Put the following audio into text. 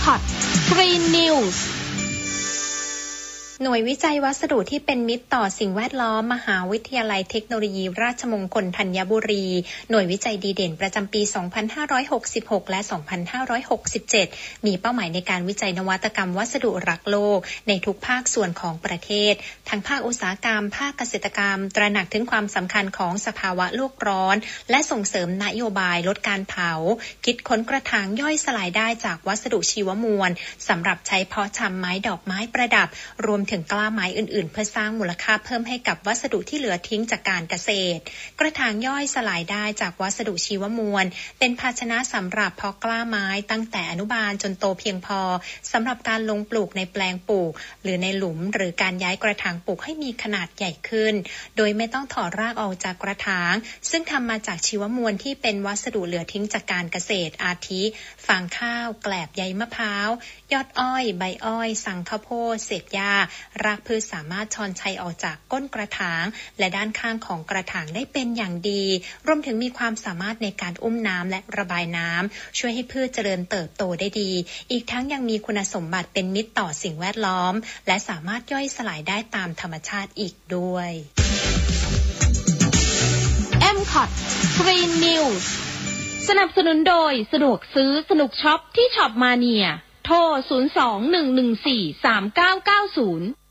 Green News หน่วยวิจัยวัสดุที่เป็นมิตรต่อสิ่งแวดล้อมมหาวิทยาลัยเทคโนโลยีราชมงคลธัญบุรีหน่วยวิจัยดีเด่นประจำปี 2566 และ 2567 มีเป้าหมายในการวิจัยนวัตกรรมวัสดุรักโลกในทุกภาคส่วนของประเทศทั้งภาคอุตสาหกรรมภาคเกษตรกรรมตระหนักถึงความสำคัญของสภาวะโลกร้อนและส่งเสริมนโยบายลดการเผาคิดค้นกระถางย่อยสลายได้จากวัสดุชีวมวลสำหรับใช้เพาะชำไม้ดอกไม้ประดับรวมถึงกล้าไม้อื่นๆเพื่อสร้างมูลค่าเพิ่มให้กับวัสดุที่เหลือทิ้งจากการเกษตรกระถางย่อยสลายได้จากวัสดุชีวมวลเป็นภาชนะสำหรับเพาะกล้าไม้ตั้งแต่อนุบาลจนโตเพียงพอสำหรับการลงปลูกในแปลงปลูกหรือในหลุมหรือการย้ายกระถางปลูกให้มีขนาดใหญ่ขึ้นโดยไม่ต้องถอดรากออกจากกระถางซึ่งทำมาจากชีวมวลที่เป็นวัสดุเหลือทิ้งจากการเกษตรอาทิฟางข้าวแกลบใยมะพร้าวยอดอ้อยใบอ้อยสังข้าวโพดเศษหญ้ารากพืชสามารถช้อนชัยออกจากก้นกระถางและด้านข้างของกระถางได้เป็นอย่างดีรวมถึงมีความสามารถในการอุ้มน้ำและระบายน้ำช่วยให้พืชเจริญเติบโตได้ดีอีกทั้งยังมีคุณสมบัติเป็นมิตรต่อสิ่งแวดล้อมและสามารถย่อยสลายได้ตามธรรมชาติอีกด้วย MCOT Green News สนับสนุนโดยสะดวกซื้อสนุกช็อปที่ช็อปมาเนียโทร 02-114-3990